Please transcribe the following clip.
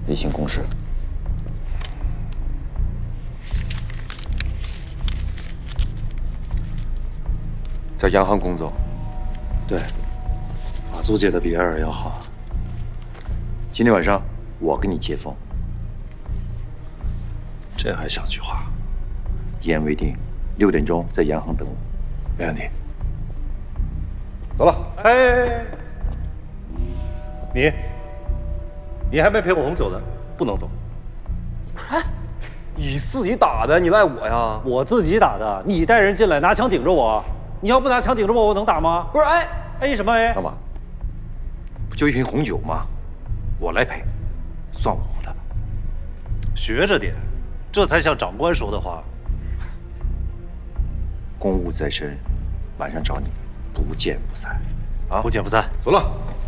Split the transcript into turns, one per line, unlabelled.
例行公事。在洋行工作，
对，法租界的比埃尔要好。
今天晚上我跟你接风。
这还像句话？
一言为定，6点钟在洋行等我。
没问题。
走了。哎，你还没陪我红酒呢，不能走。
哎，你自己打的，你赖我呀？
我自己打的，你带人进来拿枪顶着我，你要不拿枪顶着我，我能打吗？
不是，哎
什么哎？
干嘛？不就一瓶红酒吗？我来赔，算我的。
学着点，这才像长官说的话。
公务在身，晚上找你，不见不散。啊，
不见不散。
走了。